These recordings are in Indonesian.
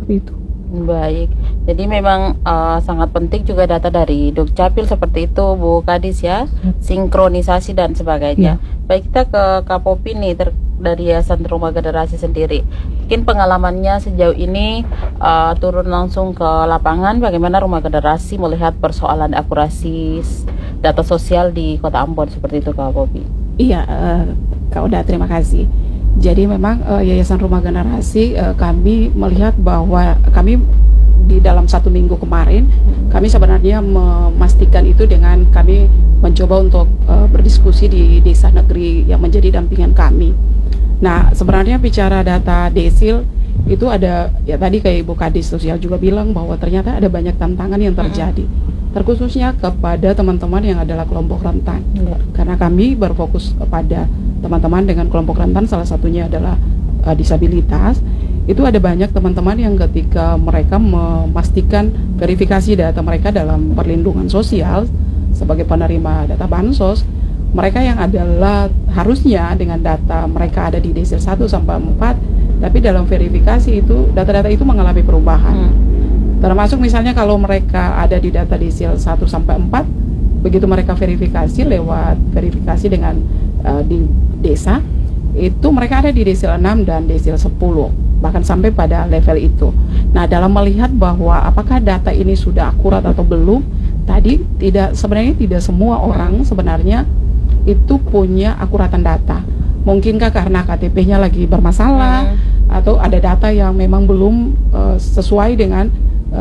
seperti itu. Baik, jadi memang sangat penting juga data dari Dukcapil seperti itu Bu Kadis ya, sinkronisasi dan sebagainya. Baik, kita ke Kapopi nih dari Yayasan Rumah Generasi sendiri. Mungkin pengalamannya sejauh ini turun langsung ke lapangan, bagaimana Rumah Generasi melihat persoalan akurasi data sosial di Kota Ambon seperti itu Kapopi. Iya, Kak Oda, terima kasih. Jadi memang Yayasan Rumah Generasi kami melihat bahwa kami di dalam 1 minggu kemarin kami sebenarnya memastikan itu dengan kami mencoba untuk berdiskusi di desa negeri yang menjadi dampingan kami. Nah, sebenarnya bicara data desil itu ada, ya tadi kayak Ibu Kadis Sosial juga bilang bahwa ternyata ada banyak tantangan yang terjadi, terkhususnya kepada teman-teman yang adalah kelompok rentan. Karena kami berfokus kepada teman-teman dengan kelompok rentan, salah satunya adalah disabilitas. Itu ada banyak teman-teman yang ketika mereka memastikan verifikasi data mereka dalam perlindungan sosial sebagai penerima data bansos, mereka yang adalah harusnya dengan data mereka ada di desil 1 sampai 4, tapi dalam verifikasi itu data-data itu mengalami perubahan. Termasuk misalnya kalau mereka ada di data desil 1 sampai 4, begitu mereka verifikasi lewat verifikasi dengan di desa, itu mereka ada di desil 6 dan desil 10, bahkan sampai pada level itu. Nah, dalam melihat bahwa apakah data ini sudah akurat atau belum, tadi sebenarnya tidak semua orang sebenarnya itu punya akuratan data. Mungkinkah karena KTP-nya lagi bermasalah, atau ada data yang memang belum sesuai dengan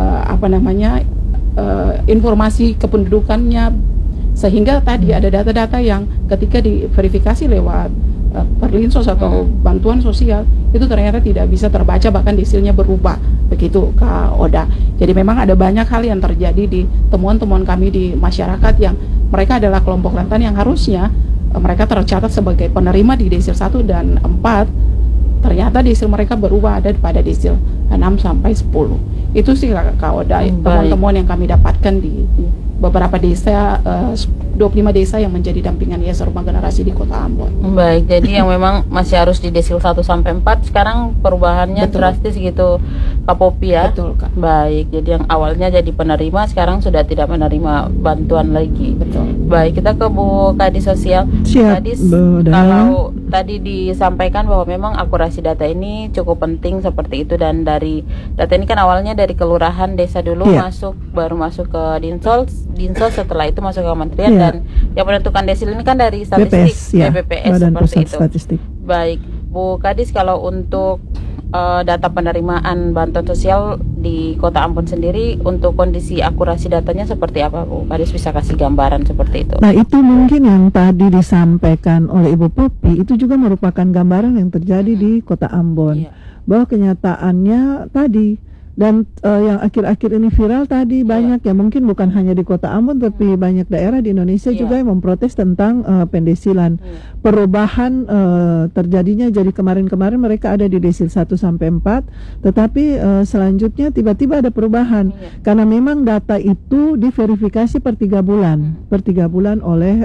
informasi kependudukannya, sehingga tadi ada data-data yang ketika diverifikasi lewat perlinsos atau bantuan sosial itu ternyata tidak bisa terbaca, bahkan desilnya berubah, begitu Kak Oda. Jadi memang ada banyak hal yang terjadi di temuan-temuan kami di masyarakat yang mereka adalah kelompok rentan yang harusnya mereka tercatat sebagai penerima di desil 1 dan 4, ternyata desil mereka berubah ada pada desil 6 sampai 10. Itu sih Kak Oda, temuan-temuan yang kami dapatkan di beberapa desa, 25 desa yang menjadi dampingan Yayasan Rumah Generasi di Kota Ambon. Baik, jadi yang memang masih harus di desil 1 sampai 4 sekarang perubahannya drastis gitu Kapopi ya. Betul, Kak. Baik, jadi yang awalnya jadi penerima sekarang sudah tidak menerima bantuan lagi. Betul. Baik, kita ke Bu Kadis Sosial. Siap, Kadis, Bu Daya. kalau tadi disampaikan bahwa memang akurasi data ini cukup penting seperti itu, dan dari data ini kan awalnya dari kelurahan desa dulu baru masuk ke Dinsos, setelah itu masuk ke kementerian, dan yang menentukan desil ini kan dari statistik BPS Badan seperti Pusat itu. Statistik. Baik, Bu Kadis, kalau untuk data penerimaan bantuan sosial di Kota Ambon sendiri, untuk kondisi akurasi datanya seperti apa Bu Kadis, bisa kasih gambaran seperti itu? Nah, itu mungkin yang tadi disampaikan oleh Ibu Popi itu juga merupakan gambaran yang terjadi di Kota Ambon, bahwa kenyataannya tadi. Dan yang akhir-akhir ini viral tadi banyak ya, mungkin bukan hanya di Kota Ambon tapi banyak daerah di Indonesia juga yang memprotes tentang pendesilan. Perubahan terjadinya, jadi kemarin-kemarin mereka ada di desil 1 sampai 4, tetapi selanjutnya tiba-tiba ada perubahan karena memang data itu diverifikasi per 3 bulan oleh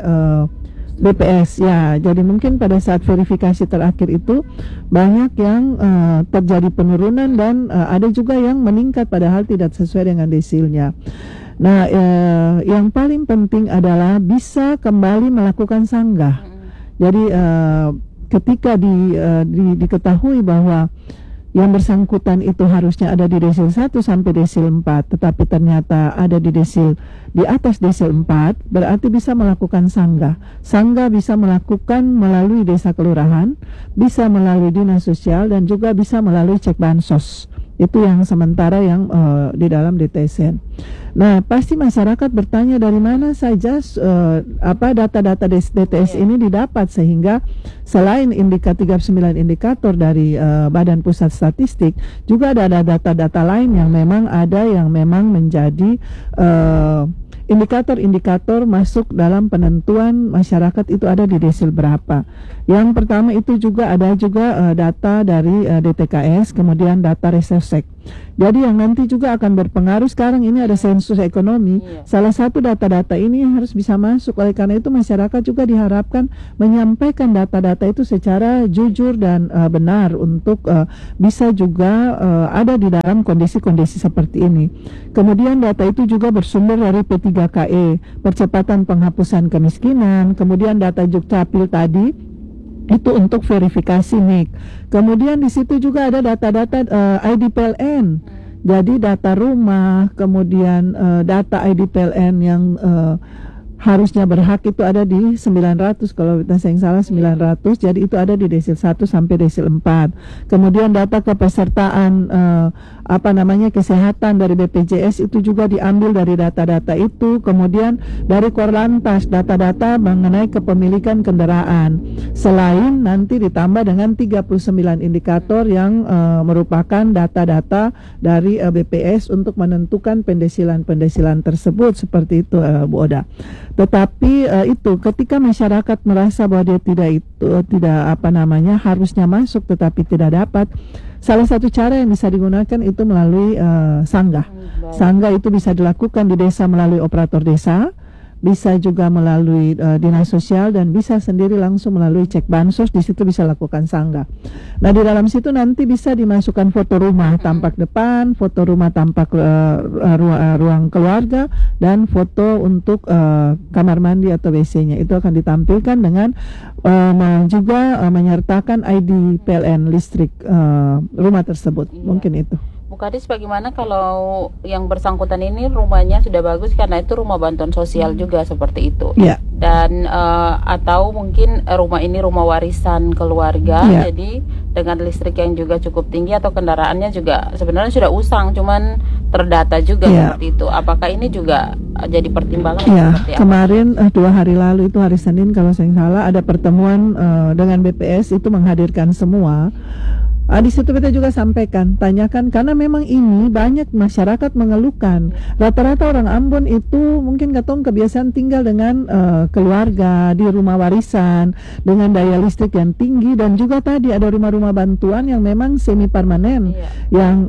BPS ya. Jadi mungkin pada saat verifikasi terakhir itu banyak yang terjadi penurunan dan ada juga yang meningkat padahal tidak sesuai dengan desilnya. Nah, yang paling penting adalah bisa kembali melakukan sanggah. Jadi ketika diketahui bahwa yang bersangkutan itu harusnya ada di desil 1 sampai desil 4, tetapi ternyata ada di atas desil 4, berarti bisa melakukan sanggah. Sanggah bisa melakukan melalui desa kelurahan, bisa melalui dinas sosial, dan juga bisa melalui cek bansos. Itu yang sementara yang di dalam DTSN. Nah, pasti masyarakat bertanya dari mana saja data-data DTS ini didapat, sehingga selain 39 indikator dari Badan Pusat Statistik, juga ada data-data lain yang memang menjadi indikator-indikator masuk dalam penentuan masyarakat itu ada di desil berapa. Yang pertama itu juga ada data dari DTKS, kemudian data Resersek. Jadi yang nanti juga akan berpengaruh, sekarang ini ada sensus ekonomi, salah satu data-data ini yang harus bisa masuk. Oleh karena itu masyarakat juga diharapkan menyampaikan data-data itu secara jujur dan benar untuk bisa juga ada di dalam kondisi-kondisi seperti ini. Kemudian data itu juga bersumber dari P3KE, percepatan penghapusan kemiskinan. Kemudian data Dukcapil tadi itu untuk verifikasi NIK. Kemudian di situ juga ada data-data ID PLN. Jadi data rumah, kemudian data ID PLN yang harusnya berhak itu ada di 900, kalau saya yang salah 900, jadi itu ada di desil 1 sampai desil 4. Kemudian data kepesertaan kesehatan dari BPJS itu juga diambil dari data-data itu. Kemudian dari Korlantas data-data mengenai kepemilikan kendaraan, selain nanti ditambah dengan 39 indikator yang merupakan data-data dari BPS untuk menentukan pendesilan tersebut, seperti itu Bu Oda. Tetapi itu ketika masyarakat merasa bahwa dia harusnya masuk tetapi tidak dapat, salah satu cara yang bisa digunakan itu melalui sanggah. Sanggah itu bisa dilakukan di desa melalui operator desa, bisa juga melalui dinas sosial, dan bisa sendiri langsung melalui cek bansos. Di situ bisa lakukan sanggah. Nah, di dalam situ nanti bisa dimasukkan foto rumah tampak depan, foto rumah tampak ruang keluarga, dan foto untuk kamar mandi atau WC-nya. Itu akan ditampilkan dengan juga menyertakan ID PLN listrik rumah tersebut. Mungkin itu. Bu Kadis, bagaimana kalau yang bersangkutan ini rumahnya sudah bagus karena itu rumah bantuan sosial juga seperti itu, dan atau mungkin rumah ini rumah warisan keluarga, jadi dengan listrik yang juga cukup tinggi atau kendaraannya juga sebenarnya sudah usang, cuman terdata juga seperti itu. Apakah ini juga jadi pertimbangan? Seperti kemarin 2 hari lalu itu hari Senin kalau saya salah ada pertemuan dengan BPS itu menghadirkan semua. Di situ kita juga sampaikan, tanyakan, karena memang ini banyak masyarakat mengeluhkan. Rata-rata orang Ambon itu mungkin katong kebiasaan tinggal dengan keluarga di rumah warisan dengan daya listrik yang tinggi, dan juga tadi ada rumah-rumah bantuan yang memang semi permanen yang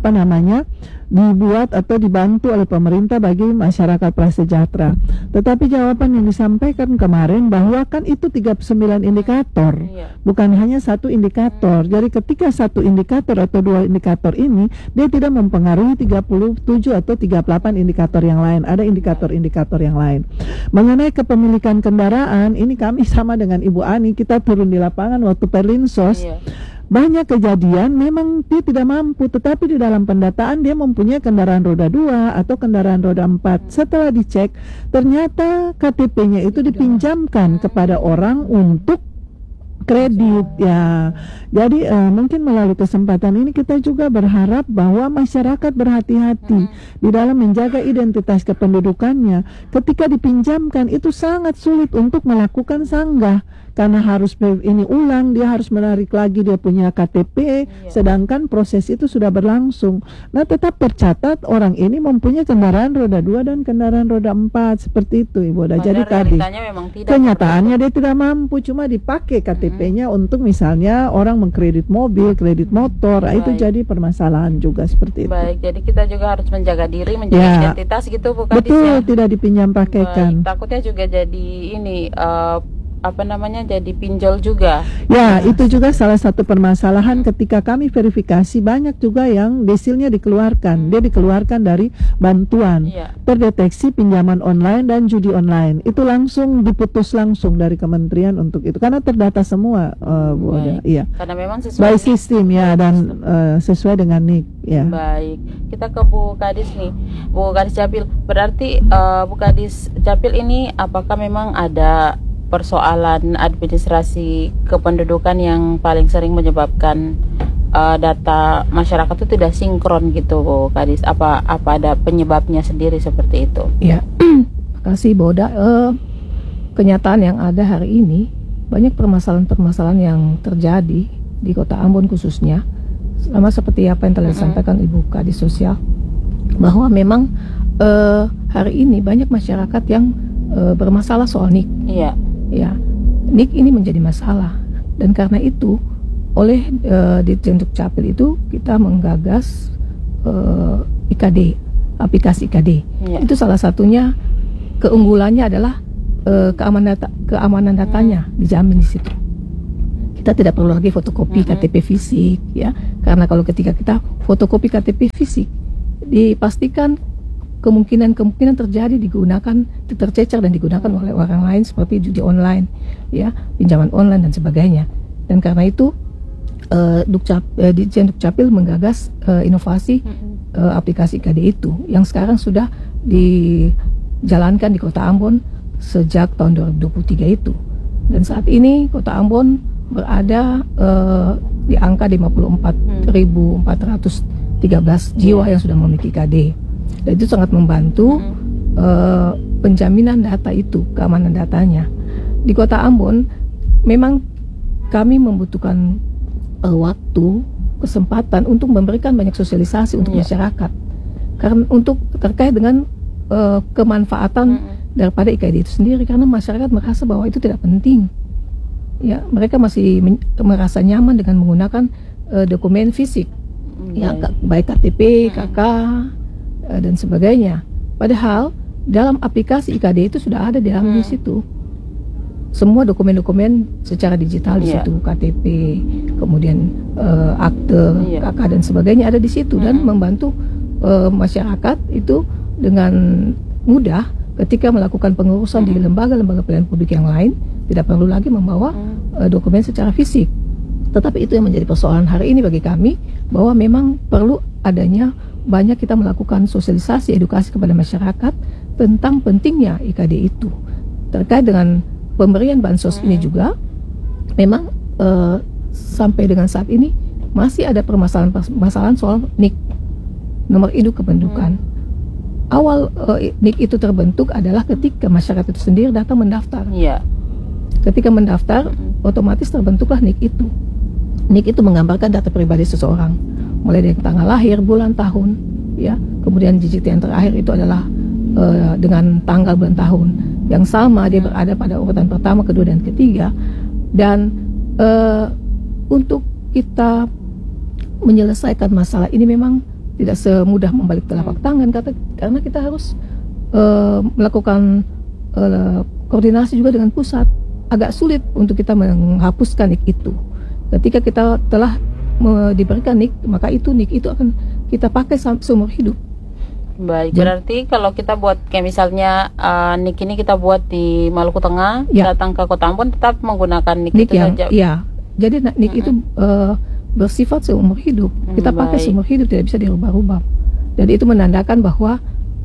dibuat atau dibantu oleh pemerintah bagi masyarakat prasejahtera. Tetapi jawaban yang disampaikan kemarin bahwa kan itu 39 indikator, bukan hanya satu indikator. Jadi ketika satu indikator atau 2 indikator ini, dia tidak mempengaruhi 37 atau 38 indikator yang lain. Ada indikator-indikator yang lain. Mengenai kepemilikan kendaraan, ini kami sama dengan Ibu Ani, kita turun di lapangan waktu Perlinsos. Banyak kejadian memang dia tidak mampu, tetapi di dalam pendataan dia mempunyai kendaraan roda 2 atau kendaraan roda 4. Setelah dicek, ternyata KTP-nya itu dipinjamkan kepada orang untuk kredit Jadi mungkin melalui kesempatan ini kita juga berharap bahwa masyarakat berhati-hati di dalam menjaga identitas kependudukannya. Ketika dipinjamkan itu sangat sulit untuk melakukan sanggah, karena harus ini ulang, dia harus menarik lagi dia punya KTP, sedangkan proses itu sudah berlangsung. Nah, tetap tercatat orang ini mempunyai kendaraan roda 2 dan kendaraan roda 4, seperti itu Ibu Oda. Jadi tadi kenyataannya dia tidak mampu, cuma dipakai KTP-nya untuk misalnya orang mengkredit mobil, kredit motor. Itu jadi permasalahan juga seperti itu. Baik, jadi kita juga harus menjaga diri, menjaga identitas gitu Bu Kadis. Betul, tidak dipinjam pakaikan. Takutnya juga jadi ini jadi pinjol juga. Itu juga salah satu permasalahan ketika kami verifikasi, banyak juga yang desilnya dikeluarkan. Dia dikeluarkan dari bantuan. Terdeteksi pinjaman online dan judi online. Itu langsung diputus langsung dari kementerian untuk itu. Karena terdata semua, Bu Oda. Karena memang sesuai by sistem dan sesuai dengan NIK. Baik. Kita ke Bu Kadis nih. Bu Kadis Capil. Berarti Bu Kadis Capil ini apakah memang ada persoalan administrasi kependudukan yang paling sering menyebabkan data masyarakat itu tidak sinkron gitu Bu Kadis? Apa ada penyebabnya sendiri seperti itu? Makasih Bu Oda. Kenyataan yang ada hari ini, banyak permasalahan-permasalahan yang terjadi di Kota Ambon khususnya, sama seperti apa yang telah disampaikan Ibu Kadis Sosial, bahwa memang hari ini banyak masyarakat yang bermasalah soal NIK. NIK ini menjadi masalah, dan karena itu oleh Ditjen Dukcapil itu kita menggagas IKD, aplikasi IKD. Itu salah satunya keunggulannya adalah keamanan datanya dijamin di situ. Kita tidak perlu lagi fotokopi KTP fisik, ya, karena kalau ketika kita fotokopi KTP fisik, dipastikan kemungkinan terjadi tercecer dan digunakan oleh orang lain seperti judi online, ya, pinjaman online dan sebagainya. Dan karena itu Ditjen Dukcapil menggagas inovasi aplikasi IKD itu yang sekarang sudah dijalankan di Kota Ambon sejak tahun 2023 itu. Dan saat ini Kota Ambon berada di angka 54.413 jiwa yang sudah memiliki IKD. Dan itu sangat membantu penjaminan data itu, keamanan datanya. Di Kota Ambon memang kami membutuhkan waktu, kesempatan untuk memberikan banyak sosialisasi untuk masyarakat. Karena untuk terkait dengan kemanfaatan daripada IKD itu sendiri, karena masyarakat merasa bahwa itu tidak penting. Ya, mereka masih merasa nyaman dengan menggunakan dokumen fisik, ya, baik KTP, KK, dan sebagainya. Padahal dalam aplikasi IKD itu sudah ada di dalam di situ semua dokumen-dokumen secara digital di situ, KTP, kemudian akte, KK dan sebagainya ada di situ dan membantu masyarakat itu dengan mudah ketika melakukan pengurusan di lembaga-lembaga pelayanan publik yang lain. Tidak perlu lagi membawa dokumen secara fisik. Tetapi itu yang menjadi persoalan hari ini bagi kami, bahwa memang perlu adanya banyak kita melakukan sosialisasi edukasi kepada masyarakat tentang pentingnya IKD itu. Terkait dengan pemberian bansos ini juga, memang sampai dengan saat ini masih ada permasalahan soal NIK, nomor induk kependudukan. Awal NIK itu terbentuk adalah ketika masyarakat itu sendiri datang mendaftar. Ketika mendaftar, otomatis terbentuklah NIK itu. NIK itu menggambarkan data pribadi seseorang, mulai dari tanggal lahir, bulan, tahun, ya. Kemudian digit yang terakhir itu adalah dengan tanggal, bulan, tahun yang sama, dia berada pada urutan pertama, kedua, dan ketiga. Dan untuk kita menyelesaikan masalah ini memang tidak semudah membalik telapak tangan, karena kita harus melakukan koordinasi juga dengan pusat. Agak sulit untuk kita menghapuskan NIK itu. Ketika kita telah diberikan NIK, maka NIK itu akan kita pakai seumur hidup. Baik, berarti kalau kita buat kayak misalnya NIK ini kita buat di Maluku Tengah, datang ke Kota Ambon tetap menggunakan NIK itu saja. Iya, jadi NIK itu bersifat seumur hidup. Kita pakai seumur hidup, tidak bisa dirubah-rubah. Dan itu menandakan bahwa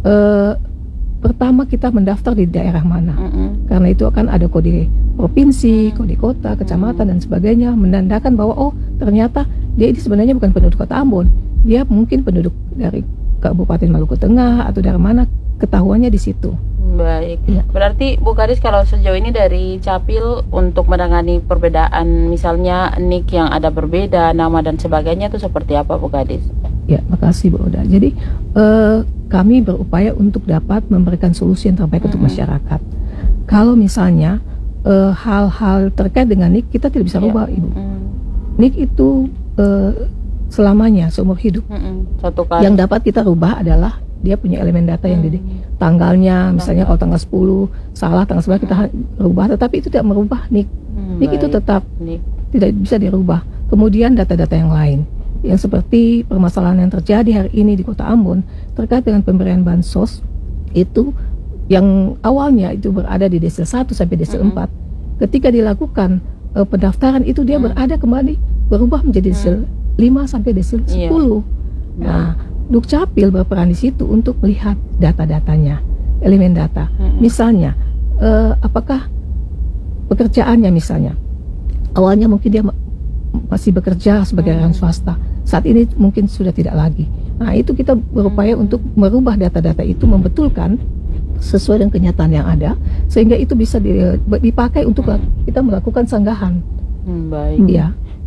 pertama kita mendaftar di daerah mana, karena itu akan ada kode provinsi, kode kota, kecamatan dan sebagainya, menandakan bahwa oh ternyata dia ini sebenarnya bukan penduduk Kota Ambon, dia mungkin penduduk dari Kabupaten Maluku Tengah atau dari mana, ketahuannya di situ. Baik, berarti Bu Kadis kalau sejauh ini dari Capil untuk menangani perbedaan misalnya NIK yang ada berbeda, nama dan sebagainya itu seperti apa Bu Kadis? Ya, makasih Bu Oda. Jadi kami berupaya untuk dapat memberikan solusi yang terbaik untuk masyarakat. Kalau misalnya hal-hal terkait dengan NIK kita tidak bisa rubah, Ibu. NIK itu selamanya, seumur hidup. Satu kali. Yang dapat kita rubah adalah dia punya elemen data yang jadi tanggalnya, misalnya kalau tanggal 10 salah, tanggal 11 kita rubah, tetapi itu tidak merubah NIK. NIK itu tetap tidak bisa dirubah. Kemudian data-data yang lain, yang seperti permasalahan yang terjadi hari ini di Kota Ambon terkait dengan pemberian bansos itu, yang awalnya itu berada di desil 1 sampai desil 4, ketika dilakukan pendaftaran itu dia berada kembali berubah menjadi desil 5 sampai desil 10. Nah, Dukcapil berperan di situ untuk melihat data-datanya, elemen data. Misalnya, apakah pekerjaannya misalnya, awalnya mungkin dia masih bekerja sebagai orang swasta, saat ini mungkin sudah tidak lagi. Nah, itu kita berupaya untuk merubah data-data itu, membetulkan sesuai dengan kenyataan yang ada, sehingga itu bisa dipakai untuk kita melakukan sanggahan. Baik. Ya.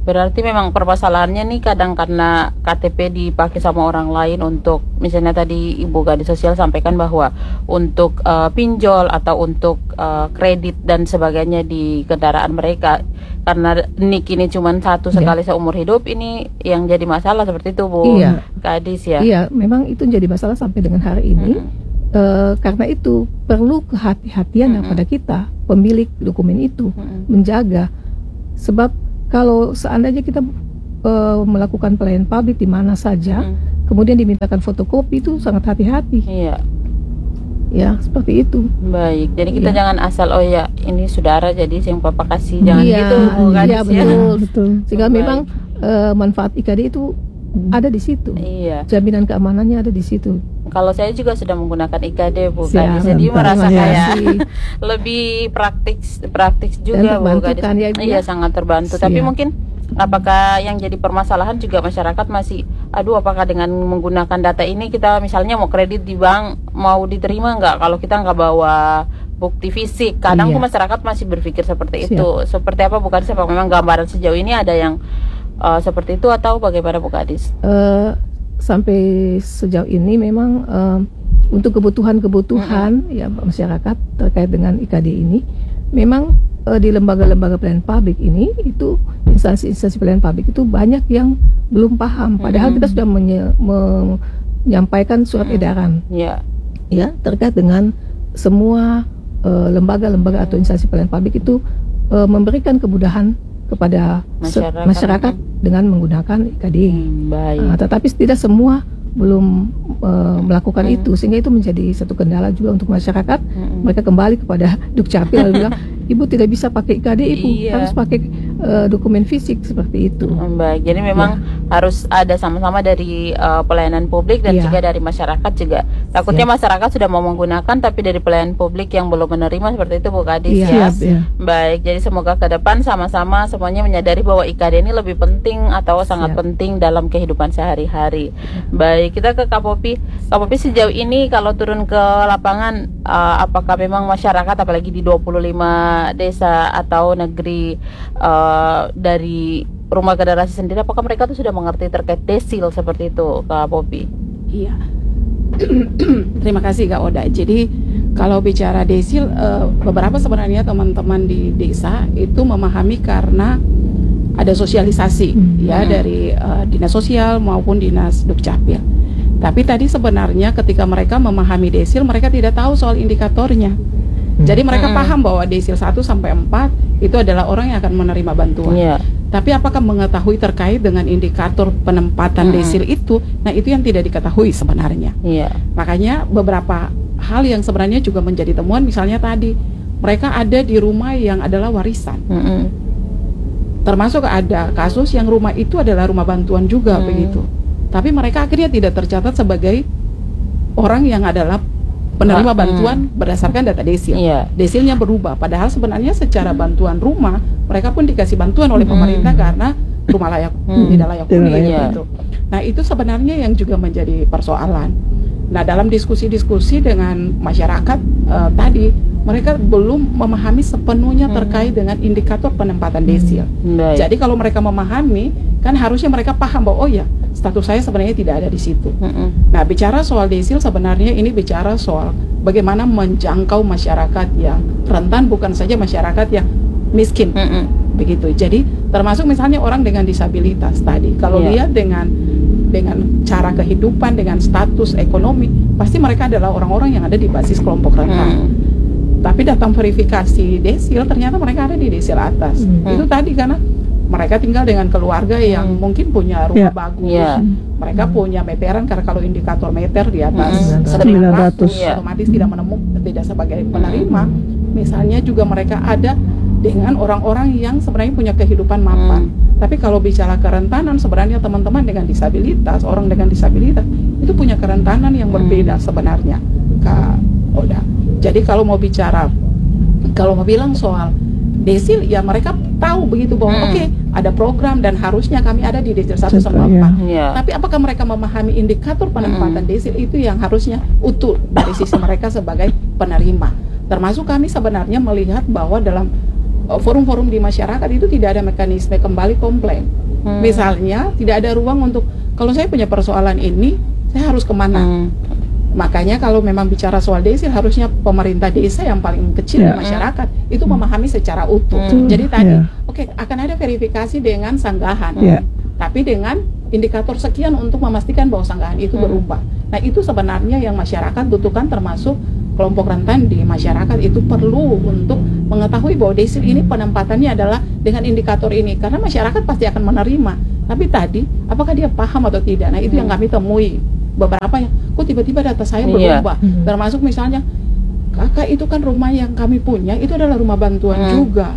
Berarti memang permasalahannya nih kadang karena KTP dipakai sama orang lain untuk, misalnya tadi Ibu Gadis Sosial sampaikan bahwa untuk pinjol atau untuk kredit dan sebagainya di kendaraan mereka, karena NIK ini cuma satu sekali seumur hidup, ini yang jadi masalah seperti itu Bu Gadis ya. Iya, memang itu jadi masalah sampai dengan hari ini. Karena itu perlu kehati-hatian kepada kita pemilik dokumen itu menjaga, sebab kalau seandainya kita melakukan pelayanan publik di mana saja, kemudian dimintakan fotokopi, itu sangat hati-hati. Iya. Ya, seperti itu. Baik, jadi kita jangan asal oh ya ini saudara jadi yang Papa kasih, jangan gitu Bu Gadis ya. Betul. Sehingga memang manfaat IKD itu ada di situ. Iya. Jaminan keamanannya ada di situ. Kalau saya juga sudah menggunakan IKD Bu Siap, Gadis, jadi merasa terima kayak kasih. lebih praktis juga Bu Gadis. kan ya, Bu, Iya, ya? sangat terbantu. Tapi Siap. mungkin apakah yang jadi permasalahan juga masyarakat masih, aduh apakah dengan menggunakan data ini kita misalnya mau kredit di bank mau diterima nggak kalau kita nggak bawa bukti fisik? Kadang tuh masyarakat masih berpikir seperti itu. Seperti apa Bu Gadis? Apa memang gambaran sejauh ini ada yang seperti itu atau bagaimana Bu Gadis? Sampai sejauh ini memang untuk kebutuhan ya masyarakat terkait dengan IKD ini, memang di lembaga-lembaga pelayanan publik ini, itu instansi-instansi pelayanan publik itu banyak yang belum paham. Padahal kita sudah menyampaikan surat edaran ya terkait dengan semua lembaga-lembaga atau instansi pelayanan publik itu memberikan kemudahan kepada masyarakat dengan menggunakan IKD. Tetapi tidak semua belum melakukan itu, sehingga itu menjadi satu kendala juga untuk masyarakat. Mereka kembali kepada Dukcapil lalu bilang, Ibu tidak bisa pakai IKD, Ibu harus pakai dokumen fisik, seperti itu. Baik, jadi memang harus ada sama-sama dari pelayanan publik dan juga dari masyarakat juga. Takutnya masyarakat sudah mau menggunakan tapi dari pelayanan publik yang belum menerima, seperti itu Bu Gadis ya. Baik, jadi semoga ke depan sama-sama semuanya menyadari bahwa IKD ini lebih penting atau sangat penting dalam kehidupan sehari-hari. Baik, kita ke Kak Popi. Kak Popi, sejauh ini kalau turun ke lapangan, apakah memang masyarakat apalagi di 25 desa atau negeri dari Rumah Generasi sendiri, apakah mereka tuh sudah mengerti terkait desil seperti itu Kak Popi? Iya. Terima kasih Kak Oda. Jadi kalau bicara desil, beberapa sebenarnya teman-teman di desa itu memahami karena ada sosialisasi ya dari dinas sosial maupun dinas Dukcapil. Tapi tadi sebenarnya ketika mereka memahami desil, mereka tidak tahu soal indikatornya. Jadi mereka paham bahwa desil 1 sampai 4 itu adalah orang yang akan menerima bantuan. Tapi apakah mengetahui terkait dengan indikator penempatan desil itu? Nah, itu yang tidak diketahui sebenarnya. Makanya beberapa hal yang sebenarnya juga menjadi temuan, misalnya tadi mereka ada di rumah yang adalah warisan. Termasuk ada kasus yang rumah itu adalah rumah bantuan juga begitu. Tapi mereka akhirnya tidak tercatat sebagai orang yang adalah penerima bantuan berdasarkan data desil. Desilnya berubah, padahal sebenarnya secara bantuan rumah mereka pun dikasih bantuan oleh pemerintah karena rumah layak tidak layak huni gitu. Nah, itu sebenarnya yang juga menjadi persoalan. Nah, dalam diskusi-diskusi dengan masyarakat tadi, mereka belum memahami sepenuhnya terkait dengan indikator penempatan desil. Jadi kalau mereka memahami, kan harusnya mereka paham bahwa oh ya, status saya sebenarnya tidak ada di situ. Nah, bicara soal desil sebenarnya ini bicara soal bagaimana menjangkau masyarakat yang rentan, bukan saja masyarakat yang miskin. Begitu. Jadi termasuk misalnya orang dengan disabilitas tadi. Kalau lihat dengan cara kehidupan, dengan status ekonomi, pasti mereka adalah orang-orang yang ada di basis kelompok rentan. Tapi datang verifikasi desil, ternyata mereka ada di desil atas. Itu tadi karena mereka tinggal dengan keluarga yang mungkin punya rumah bagus. Mereka punya meteran, karena kalau indikator meter di atas 900 otomatis tidak sebagai penerima. Misalnya juga mereka ada dengan orang-orang yang sebenarnya punya kehidupan mapan. Tapi kalau bicara kerentanan, sebenarnya teman-teman dengan disabilitas, orang dengan disabilitas itu punya kerentanan yang berbeda sebenarnya, Kak Oda. Jadi kalau mau bilang soal desil, ya mereka tahu begitu bahwa oke, ada program dan harusnya kami ada di desil 1 sampai 4. Tapi apakah mereka memahami indikator penempatan desil itu yang harusnya utuh dari sisi mereka sebagai penerima? Termasuk kami sebenarnya melihat bahwa dalam forum-forum di masyarakat itu tidak ada mekanisme kembali komplain. Misalnya tidak ada ruang untuk kalau saya punya persoalan ini, saya harus kemana? Makanya kalau memang bicara soal desil, harusnya pemerintah desa yang paling kecil di masyarakat itu memahami secara utuh. Jadi tadi, oke, akan ada verifikasi dengan sanggahan, tapi dengan indikator sekian untuk memastikan bahwa sanggahan itu berubah. Nah, itu sebenarnya yang masyarakat butuhkan, termasuk kelompok rentan di masyarakat itu perlu untuk mengetahui bahwa desil ini penempatannya adalah dengan indikator ini, karena masyarakat pasti akan menerima. Tapi tadi, apakah dia paham atau tidak? Nah, itu yang kami temui. Beberapa yang, kok tiba-tiba data saya berubah. Termasuk misalnya, kakak itu kan rumah yang kami punya, itu adalah rumah bantuan juga.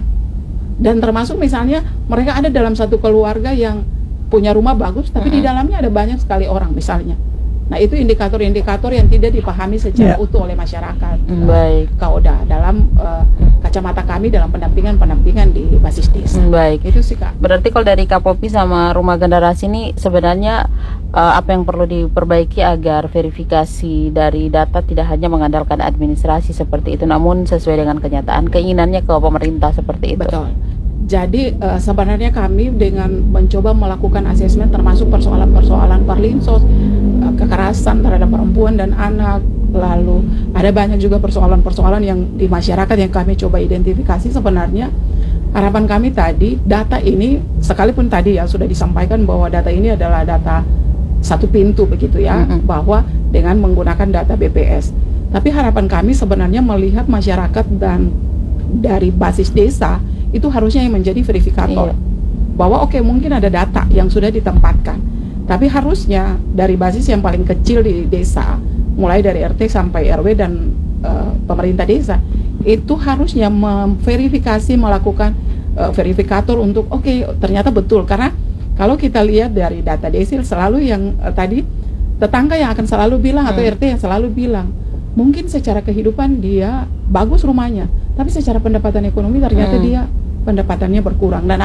Dan termasuk misalnya, mereka ada dalam satu keluarga yang punya rumah bagus, tapi di dalamnya ada banyak sekali orang misalnya. Nah, itu indikator-indikator yang tidak dipahami secara utuh oleh masyarakat. Baik, Kauda dalam kacamata kami dalam pendampingan di basis desa. Baik, itu sih Kak. Berarti kalau dari Kapopi sama Rumah Generasi ini sebenarnya apa yang perlu diperbaiki agar verifikasi dari data tidak hanya mengandalkan administrasi seperti itu, namun sesuai dengan kenyataan keinginannya ke pemerintah seperti itu. Betul. Jadi sebenarnya kami dengan mencoba melakukan asesmen termasuk persoalan-persoalan perlinsos, kekerasan terhadap perempuan dan anak, lalu ada banyak juga persoalan-persoalan yang di masyarakat yang kami coba identifikasi. Sebenarnya harapan kami tadi, data ini sekalipun tadi ya sudah disampaikan bahwa data ini adalah data satu pintu begitu ya, bahwa dengan menggunakan data BPS. Tapi harapan kami sebenarnya melihat masyarakat dan dari basis desa itu harusnya yang menjadi verifikator. Bahwa oke, mungkin ada data yang sudah ditempatkan, tapi harusnya dari basis yang paling kecil di desa, mulai dari RT sampai RW dan pemerintah desa, itu harusnya memverifikasi, melakukan verifikator untuk oke, ternyata betul. Karena kalau kita lihat dari data desil, selalu yang tadi tetangga yang akan selalu bilang atau RT yang selalu bilang, mungkin secara kehidupan dia bagus rumahnya, tapi secara pendapatan ekonomi ternyata dia pendapatannya berkurang. Dan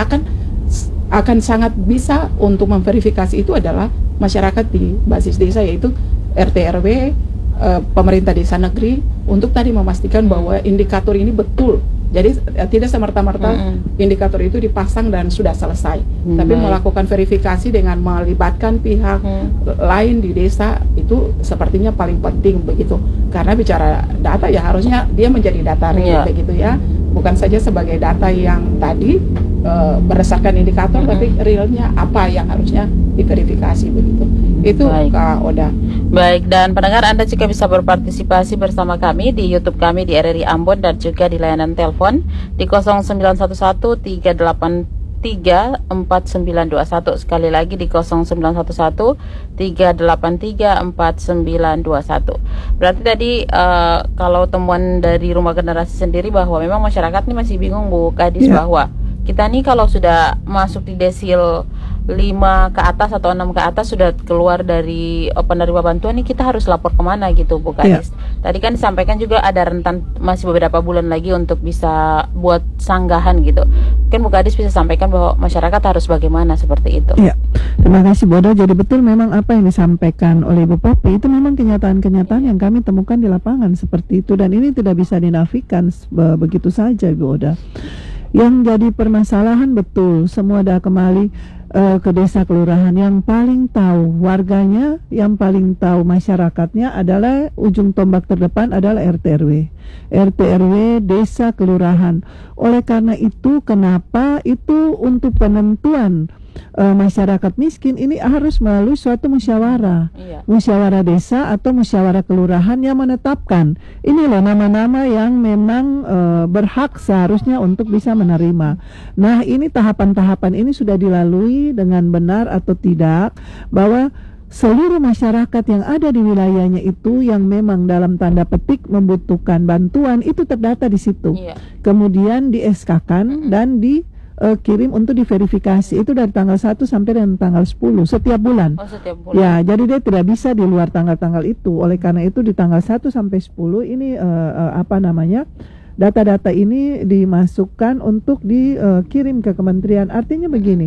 akan sangat bisa untuk memverifikasi itu adalah masyarakat di basis desa, yaitu RT RW, pemerintah desa negeri, untuk tadi memastikan bahwa indikator ini betul. Jadi tidak semerta-merta indikator itu dipasang dan sudah selesai, tapi melakukan verifikasi dengan melibatkan pihak lain di desa itu sepertinya paling penting begitu. Karena bicara data ya harusnya dia menjadi data real begitu ya, bukan saja sebagai data yang tadi berdasarkan indikator, tapi realnya apa yang harusnya diverifikasi begitu. Itu Kak Oda. Baik, dan pendengar, Anda juga bisa berpartisipasi bersama kami di YouTube kami di RRI Ambon dan juga di layanan telepon di 0911-383-4921. Sekali lagi di 0911-383-4921. Berarti tadi kalau temuan dari Rumah Generasi sendiri bahwa memang masyarakat ini masih bingung Bu Kadis, bahwa kita nih kalau sudah masuk di desil 5 ke atas atau 6 ke atas sudah keluar dari penerima bantuan nih, kita harus lapor kemana gitu Bu Kadis. Tadi kan disampaikan juga ada rentan masih beberapa bulan lagi untuk bisa buat sanggahan gitu. Mungkin Bu Kadis bisa sampaikan bahwa masyarakat harus bagaimana seperti itu. Iya, terima kasih Boda. Jadi betul memang apa yang disampaikan oleh Ibu Popi itu memang kenyataan-kenyataan yang kami temukan di lapangan seperti itu, dan ini tidak bisa dinafikan begitu saja Bu Oda. Yang jadi permasalahan betul, semua dah kembali ke desa kelurahan. Yang paling tahu warganya, yang paling tahu masyarakatnya adalah ujung tombak terdepan adalah RT RW, desa kelurahan. Oleh karena itu, kenapa itu untuk penentuan masyarakat miskin ini harus melalui suatu musyawarah, musyawarah desa atau musyawarah kelurahan yang menetapkan ini loh nama-nama yang memang berhak seharusnya untuk bisa menerima. Nah, ini tahapan-tahapan ini sudah dilalui dengan benar atau tidak, bahwa seluruh masyarakat yang ada di wilayahnya itu yang memang dalam tanda petik membutuhkan bantuan itu terdata di situ. Kemudian di SK-kan dan kirim untuk diverifikasi itu dari tanggal 1 sampai dengan tanggal 10 setiap bulan. Setiap bulan. Ya, jadi dia tidak bisa di luar tanggal-tanggal itu. Oleh karena itu di tanggal 1 sampai 10 ini data-data ini dimasukkan untuk dikirim ke kementerian. Artinya begini,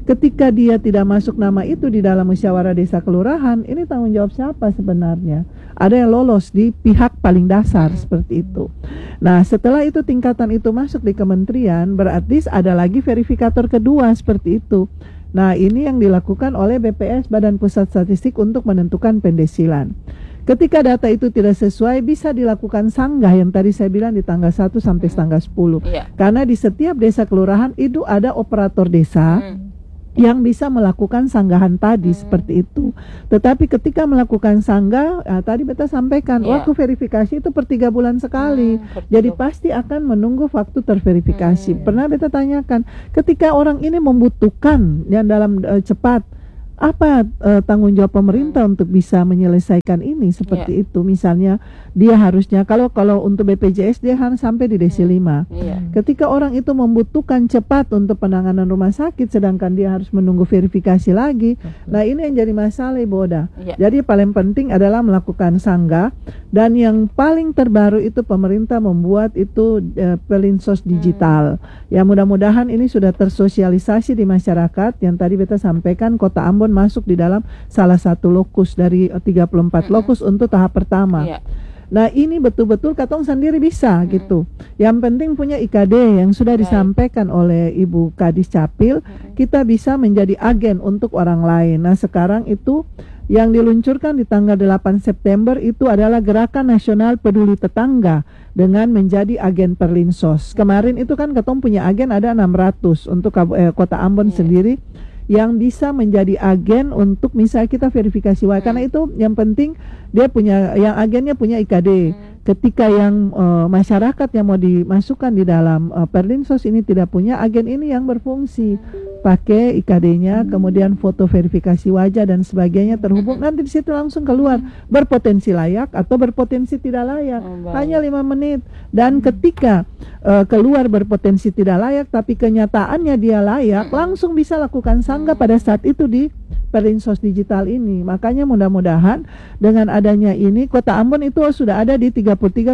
Ketika dia tidak masuk nama itu di dalam musyawarah desa kelurahan, ini tanggung jawab siapa sebenarnya? Ada yang lolos di pihak paling dasar seperti itu. Nah, setelah itu tingkatan itu masuk di kementerian, berarti ada lagi verifikator kedua seperti itu. Nah, ini yang dilakukan oleh BPS, Badan Pusat Statistik, untuk menentukan pendesilan. Ketika data itu tidak sesuai, bisa dilakukan sanggah yang tadi saya bilang di tanggal 1 sampai tanggal 10. Karena di setiap desa kelurahan itu ada operator desa yang bisa melakukan sanggahan tadi seperti itu. Tetapi ketika melakukan sanggah, tadi beta sampaikan, waktu verifikasi itu per 3 bulan sekali. Jadi pasti akan menunggu waktu terverifikasi. Pernah beta tanyakan, ketika orang ini membutuhkan yang dalam cepat, apa tanggung jawab pemerintah untuk bisa menyelesaikan ini seperti itu. Misalnya dia harusnya kalau untuk BPJS dia harus sampai di desi 5. Ketika orang itu membutuhkan cepat untuk penanganan rumah sakit, sedangkan dia harus menunggu verifikasi lagi. Nah, ini yang jadi masalah, Ibu Oda. Jadi paling penting adalah melakukan sanggah, dan yang paling terbaru itu pemerintah membuat itu Perlinsos digital. Ya, mudah-mudahan ini sudah tersosialisasi di masyarakat. Yang tadi beta sampaikan, Kota Ambon masuk di dalam salah satu lokus dari 34 lokus untuk tahap pertama. Nah, ini betul-betul katong sendiri bisa gitu. Yang penting punya IKD yang sudah disampaikan oleh Ibu Kadis Capil, kita bisa menjadi agen untuk orang lain. Nah, sekarang itu yang diluncurkan di tanggal 8 September itu adalah Gerakan Nasional Peduli Tetangga dengan menjadi agen Perlinsos. Kemarin itu kan katong punya agen ada 600 untuk Kota Ambon sendiri yang bisa menjadi agen untuk misalnya kita verifikasi karena itu yang penting dia punya, yang agennya punya IKD. Ketika yang masyarakat yang mau dimasukkan di dalam Perlinsos ini tidak punya, agen ini yang berfungsi pakai IKD-nya, kemudian foto verifikasi wajah dan sebagainya terhubung, nanti di situ langsung keluar berpotensi layak atau berpotensi tidak layak. Hanya 5 menit. Dan ketika keluar berpotensi tidak layak tapi kenyataannya dia layak, langsung bisa lakukan sanggah pada saat itu di Perlinsos digital ini. Makanya mudah-mudahan dengan adanya ini Kota Ambon itu sudah ada di 33,85%,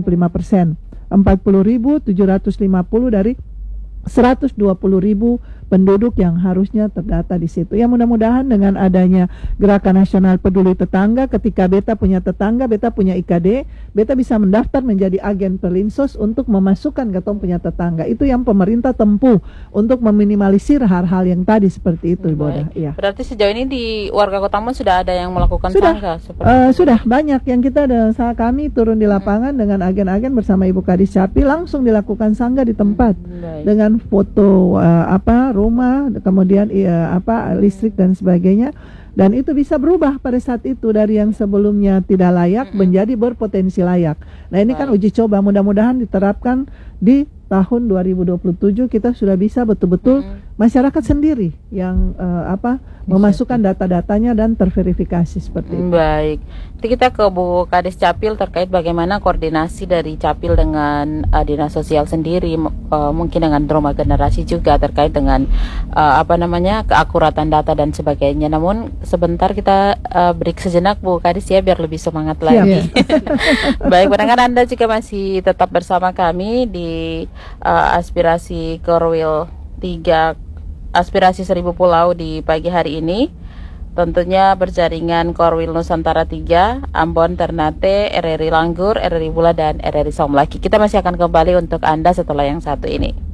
40.750 dari 120.000 penduduk yang harusnya terdata di situ. Ya, mudah-mudahan dengan adanya Gerakan Nasional Peduli Tetangga, ketika beta punya tetangga, beta punya IKD, beta bisa mendaftar menjadi agen Perlinsos untuk memasukkan ketong punya tetangga. Itu yang pemerintah tempuh untuk meminimalisir hal-hal yang tadi seperti itu, Ibu Oda. Ya. Berarti sejauh ini di warga Kota Ambon sudah ada yang melakukan sanggah? Sudah banyak yang kita kami turun di lapangan dengan agen-agen bersama Ibu Kadis Capil, langsung dilakukan sanggah di tempat dengan foto rumah, kemudian listrik dan sebagainya, dan itu bisa berubah pada saat itu dari yang sebelumnya tidak layak menjadi berpotensi layak. Nah, ini kan uji coba, mudah-mudahan diterapkan di tahun 2027 kita sudah bisa betul-betul masyarakat sendiri yang memasukkan data-datanya dan terverifikasi seperti itu. Baik. Nanti kita ke Bu Kadis Capil terkait bagaimana koordinasi dari Capil dengan Dinas Sosial sendiri, mungkin dengan rumah generasi juga terkait dengan keakuratan data dan sebagainya. Namun sebentar kita break sejenak Bu Kadis ya, biar lebih semangat lagi. Baik, pendengar, Anda juga masih tetap bersama kami di aspirasi Korwil 3, aspirasi 1000 pulau di pagi hari ini. Tentunya berjaringan Korwil Nusantara 3, Ambon, Ternate, RRI Langgur, RRI Bula, dan RRI Somlaki. Kita masih akan kembali untuk Anda setelah yang satu ini.